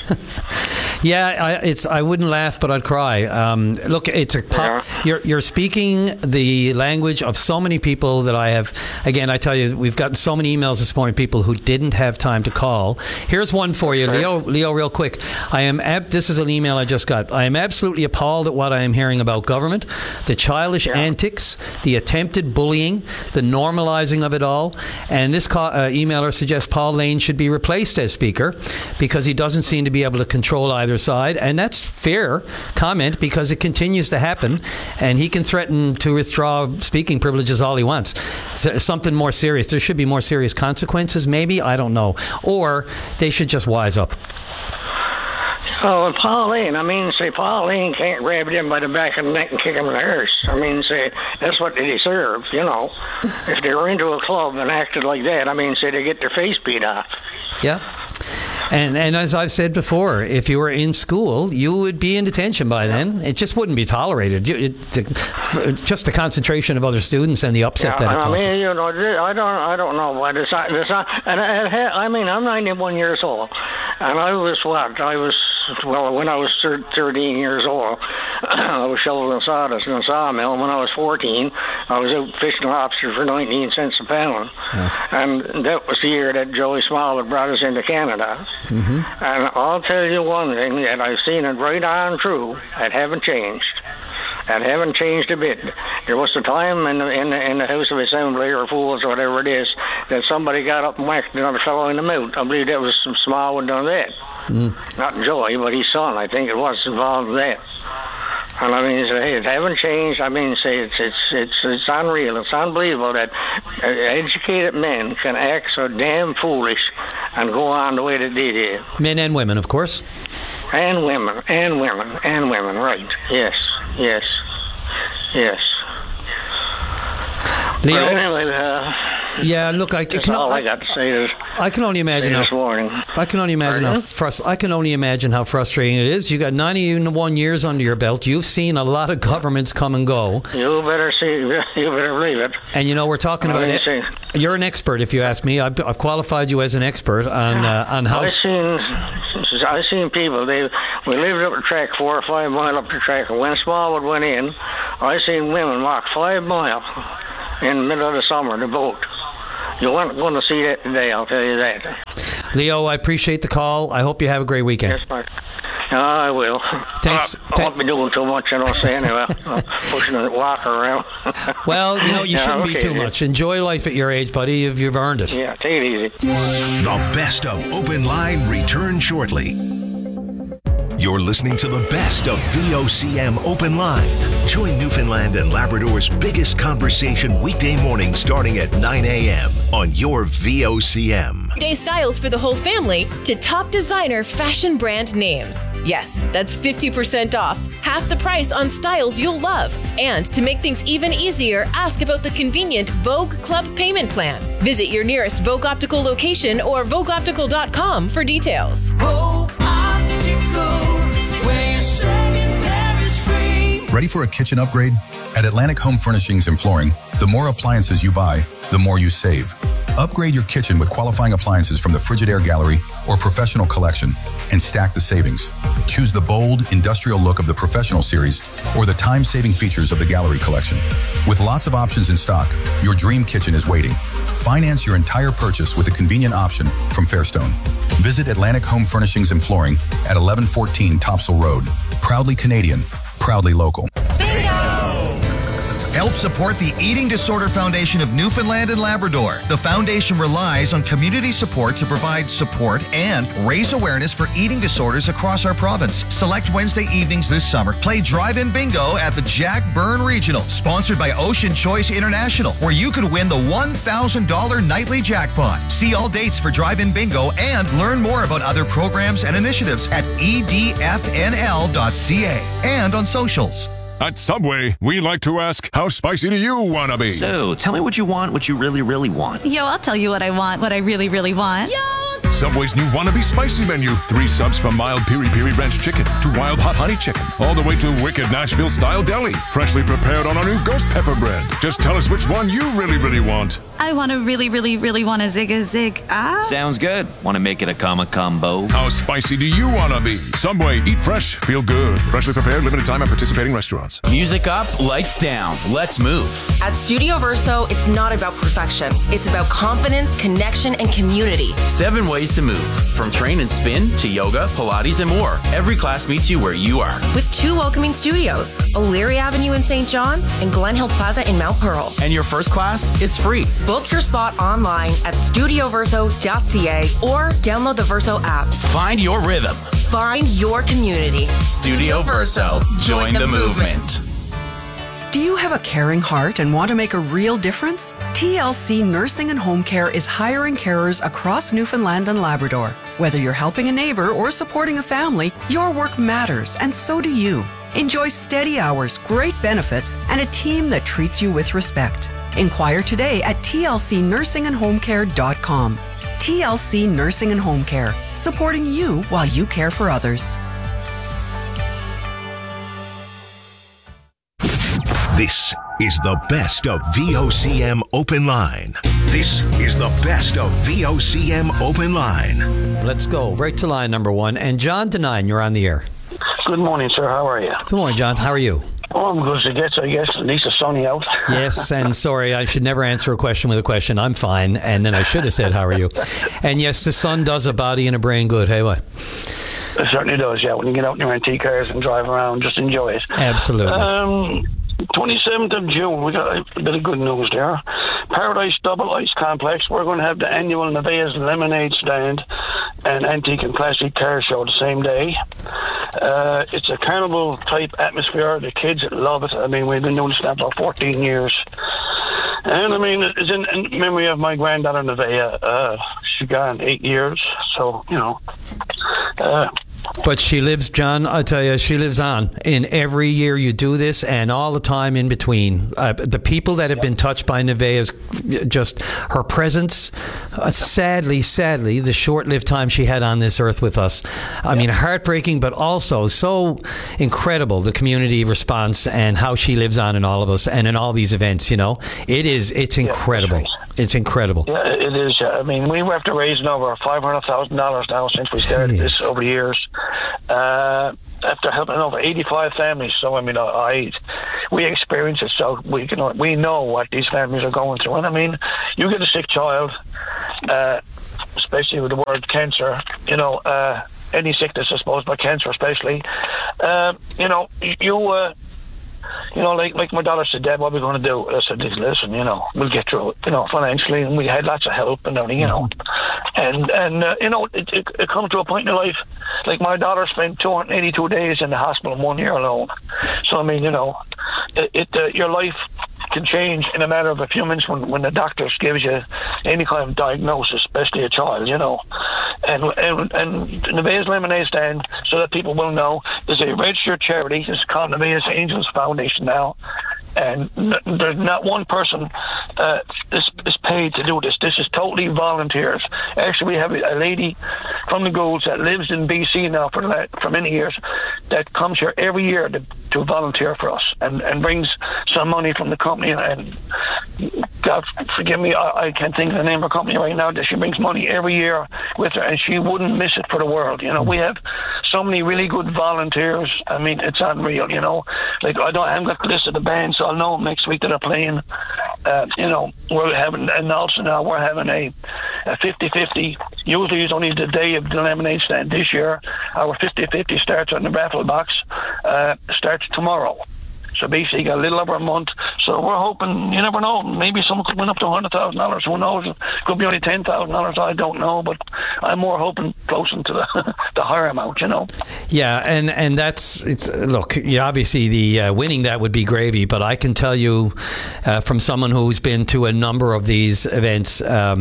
Yeah, I wouldn't laugh, but I'd cry. Look, it's you're speaking the language of so many people that I have. Again, I tell you, we've gotten so many emails this morning, people who didn't have time to call. Here's one for you, Leo, real quick. This is an email I just got. I am absolutely appalled at what I am hearing about government, the childish antics, the attempted bullying, the normalizing of it all. And this emailer suggests Paul Lane should be replaced as Speaker because he doesn't seem to be able to control either side, and that's fair comment because it continues to happen, and he can threaten to withdraw speaking privileges all he wants. Something more serious. There should be more serious consequences, maybe, I don't know, or they should just wise up. Oh, and Pauline, Pauline can't grab him by the back of the neck and kick him in the arse. That's what they deserve, If they were into a club and acted like that, they get their face beat off. Yeah. And as I've said before, if you were in school, you would be in detention by then. It just wouldn't be tolerated. Just the concentration of other students and the upset that it causes. I don't know why this. I'm 91 years old, and I was when I was 13 years old, I was shoveling sawdust in a sawmill. When I was 14, I was out fishing lobster for 19 cents a pound. Yeah. And that was the year that Joey Smollett brought us into Canada. Mm-hmm. And I'll tell you one thing, that I've seen it right on true, it haven't changed. And haven't changed a bit. There was a time in the House of Assembly or Fools or whatever it is that somebody got up and whacked another fellow in the mouth. I believe that was some Small who done that. Not Joey, but his son. I think it was involved in that. And I mean, say it haven't changed. I mean, say it's unreal. It's unbelievable that educated men can act so damn foolish and go on the way that they did. Men and women, of course. And women. Right? Yes. Leo, but anyway, yeah, look, that's all I got to say is I can only imagine this morning. I can only imagine how frustrating it is. You got 91 years under your belt. You've seen a lot of governments come and go. You better believe it. And we're talking about it. You're an expert, if you ask me. I've qualified you as an expert on how. I've seen people. We lived up the track 4 or 5 miles up the track, and when Smallwood went in, I seen women walk 5 miles in the middle of the summer in the boat. You weren't going to see that today, I'll tell you that. Leo, I appreciate the call. I hope you have a great weekend. Yes, Mike. I will. Thanks. I won't be doing too much, say anyway. Pushing the walker around. Well, you shouldn't be too much. Enjoy life at your age, buddy. You've earned it. Yeah, take it easy. The best of Open Line returns shortly. You're listening to the best of VOCM Open Line. Join Newfoundland and Labrador's biggest conversation weekday morning starting at 9 a.m. on your VOCM. Day styles for the whole family to top designer fashion brand names. Yes, that's 50% off. Half the price on styles you'll love. And to make things even easier, ask about the convenient Vogue Club payment plan. Visit your nearest Vogue Optical location or VogueOptical.com for details. Vogue Optical, where you're saving Paris free. Ready for a kitchen upgrade? At Atlantic Home Furnishings and Flooring, the more appliances you buy, the more you save. Upgrade your kitchen with qualifying appliances from the Frigidaire Gallery or Professional Collection and stack the savings. Choose the bold, industrial look of the Professional Series or the time-saving features of the Gallery Collection. With lots of options in stock, your dream kitchen is waiting. Finance your entire purchase with a convenient option from Fairstone. Visit Atlantic Home Furnishings and Flooring at 1114 Topsail Road. Proudly Canadian, proudly local. Help support the Eating Disorder Foundation of Newfoundland and Labrador. The foundation relies on community support to provide support and raise awareness for eating disorders across our province. Select Wednesday evenings this summer. Play drive-in bingo at the Jack Byrne Regional, sponsored by Ocean Choice International, where you could win the $1,000 nightly jackpot. See all dates for drive-in bingo and learn more about other programs and initiatives at edfnl.ca and on socials. At Subway, we like to ask, how spicy do you want to be? So, tell me what you want, what you really, really want. Yo, I'll tell you what I want, what I really, really want. Yo! Subway's new Wannabe Spicy menu. 3 subs from mild piri-piri ranch chicken to wild hot honey chicken, all the way to wicked Nashville-style deli, freshly prepared on our new ghost pepper bread. Just tell us which one you really, really want. I want to really, really, really want a zig. Sounds good. Want to make it a combo? How spicy do you want to be? Subway, eat fresh, feel good. Freshly prepared, limited time at participating restaurants. Music up, lights down. Let's move. At Studio Verso, it's not about perfection. It's about confidence, connection, and community. 7 ways to move. From train and spin to yoga, Pilates, and more. Every class meets you where you are. With 2 welcoming studios, O'Leary Avenue in St. John's and Glen Hill Plaza in Mount Pearl. And your first class, it's free. Book your spot online at studioverso.ca or download the Verso app. Find your rhythm. Find your community. Studio Verso. Join the movement. Do you have a caring heart and want to make a real difference? TLC Nursing and Home Care is hiring carers across Newfoundland and Labrador. Whether you're helping a neighbor or supporting a family, your work matters, and so do you. Enjoy steady hours, great benefits, and a team that treats you with respect. Inquire today at tlcnursingandhomecare.com. TLC Nursing and Home Care, supporting you while you care for others. This is the best of VOCM Open Line. This is the best of VOCM Open Line. Let's go right to line number 1. And John Denine, you're on the air. Good morning, sir. How are you? Good morning, John. How are you? Oh, I'm good as it gets, I guess. At least it's sunny out. Yes, and sorry, I should never answer a question with a question. I'm fine. And then I should have said, how are you? And yes, the sun does a body and a brain good. Hey, what? It certainly does, yeah. When you get out in your antique cars and drive around, just enjoy it. Absolutely. 27th of June, we got a bit of good news there. Paradise Double Ice Complex, we're going to have the annual Nevaeh's Lemonade stand and Antique and Classic Car Show the same day. It's a carnival type atmosphere. The kids love it. I mean, we've been doing this now for 14 years. And I mean, it's in memory of my granddaughter, Nevaeh. She gone 8 years. So, you know. But she lives, John, I tell you, she lives on. In every year you do this and all the time in between. The people that have been touched by Nevaeh's, just her presence, sadly, the short-lived time she had on this earth with us. I mean, heartbreaking, but also so incredible, the community response and how she lives on in all of us and in all these events, you know. It's incredible. It's incredible. Yeah, it is. I mean, we have to raise over $500,000 now since we started this over the years. After helping over 85 families, so I mean, we experience it, so we know what these families are going through. And I mean, you get a sick child, especially with the word cancer, you know, any sickness, I suppose, but cancer especially. You know, you know, like my daughter said, Dad, what are we going to do? I said, listen, you know, we'll get through it, you know, financially, and we had lots of help and everything, you know. And you know, it comes to a point in your life, like my daughter spent 282 days in the hospital in 1 year alone. So, I mean, you know, your life can change in a matter of a few minutes when the doctor gives you any kind of diagnosis, especially a child, you know. And Nevaeh's Lemonade Stand, so that people will know, is a registered charity. It's called Nevaeh's Angels Foundation now. And there's not one person is paid to do this. This is totally volunteers. Actually, we have a lady from the Goulds that lives in BC now for many years that comes here every year to volunteer for us and brings some money from the company. And God forgive me, I can't think of the name of her company right now. That she brings money every year with her, and she wouldn't miss it for the world. You know, we have so many really good volunteers. I mean, it's unreal. You know, like I haven't got the list of the bands. I'll know next week that are playing. You know, we're having, and also now we're having a 50-50. Usually it's only the day of the lemonade stand. This year, our 50-50 starts on the raffle box, starts tomorrow. So basically, you got a little over a month. So we're hoping, you never know, maybe someone could win up to $100,000. Who knows? It could be only $10,000. I don't know, but I'm more hoping closer to the higher amount, you know. Yeah, and look, obviously the winning that would be gravy, but I can tell you from someone who's been to a number of these events,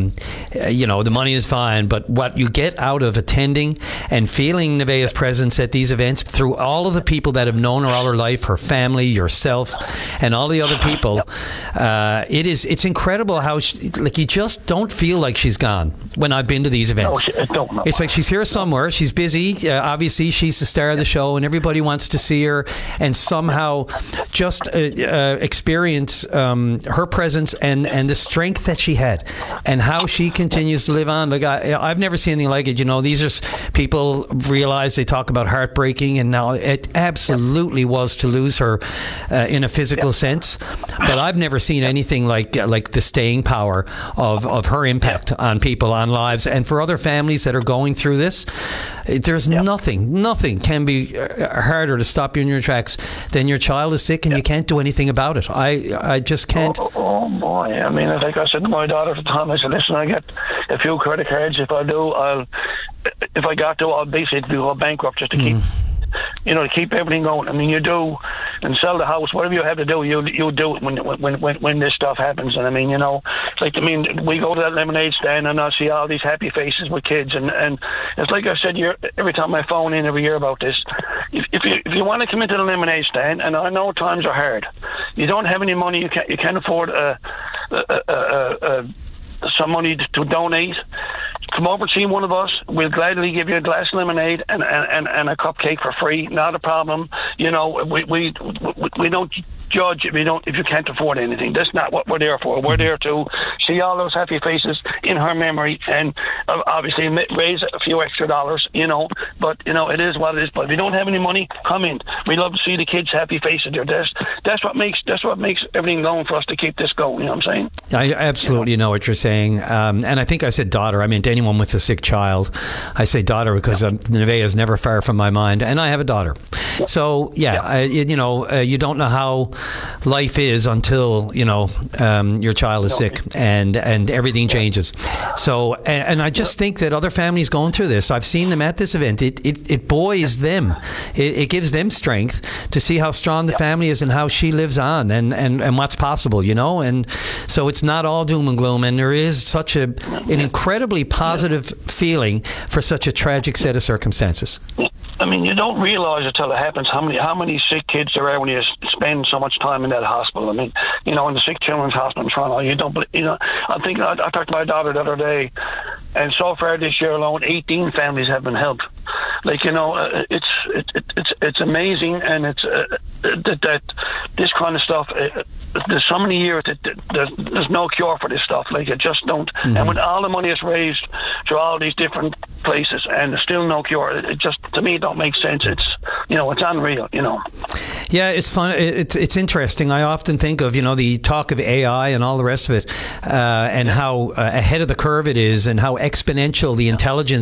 you know, the money is fine, but what you get out of attending and feeling Nevaeh's presence at these events through all of the people that have known her all her life, her family, yourself, and all the other people, it's incredible how you just don't feel like she's gone when I've been to these events. It's like she's here somewhere, she's busy, obviously she's the star of the show and everybody wants to see her, and somehow just experience her presence and the strength that she had and how she continues to live on. Like I've never seen anything like it. You know, these are people realize, they talk about heartbreaking, and now it absolutely was to lose her in a physical sense, but I've never seen anything like the staying power of her impact on people, on lives, and for other families that are going through this. There's nothing can be harder to stop you in your tracks than your child is sick and you can't do anything about it. I just can't. Oh boy! I mean, like I said to my daughter at the time, I said, listen, I get a few credit cards. If I got to, I'll basically go bankrupt just to keep. You know, to keep everything going. I mean, you do, and sell the house, whatever you have to do, you do it when this stuff happens. And I mean, you know, like, I mean, we go to that lemonade stand and I see all these happy faces with kids, and it's like I said, every time I phone in every year about this, if you want to come into the lemonade stand, and I know times are hard, you don't have any money, you can't afford some money to donate. Come over and see one of us. We'll gladly give you a glass of lemonade and a cupcake for free. Not a problem. You know, we don't judge if you can't afford anything. That's not what we're there for. We're there to see all those happy faces in her memory, and obviously raise a few extra dollars. You know, but you know, it is what it is. But if you don't have any money, come in. We love to see the kids' happy faces. That's what makes everything going for us to keep this going. You know what I'm saying? I absolutely know what you're saying, and I think I said daughter. I mean, to anyone with a sick child, I say daughter because Nevaeh is never far from my mind, and I have a daughter. So you don't know how life is until your child is sick and everything changes. So and I just think that other families going through this, I've seen them at this event. It buoys them. It gives them strength to see how strong the family is and how she lives on and what's possible, and so it's not all doom and gloom, and there is such an incredibly positive feeling for such a tragic set of circumstances. I mean, you don't realise until it happens how many sick kids there are when you spend so much time in that hospital. I mean, in the Sick Children's Hospital in Toronto, I talked to my daughter the other day, and so far this year alone, 18 families have been helped. It's amazing, and it's that this kind of stuff. There's so many years that there's no cure for this stuff. It just don't. Mm-hmm. And when all the money is raised through all these different places, and there's still no cure, it just, to me, don't make sense. It's it's unreal. Yeah, it's fun. It's interesting. I often think of the talk of AI and all the rest of it, and how ahead of the curve it is, and how exponential the intelligence